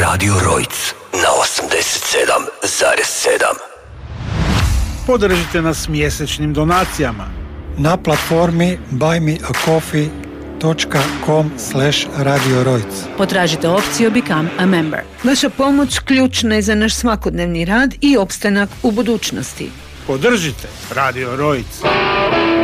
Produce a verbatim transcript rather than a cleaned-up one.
Radio Rojc na osamdeset sedam zarez sedam. Podržite nas mjesečnim donacijama na platformi buy me a coffee dot com slash Radio Rojc. Potražite opciju Become a Member. Vaša pomoć ključna je za naš svakodnevni rad i opstanak u budućnosti. Podržite Radio Rojc.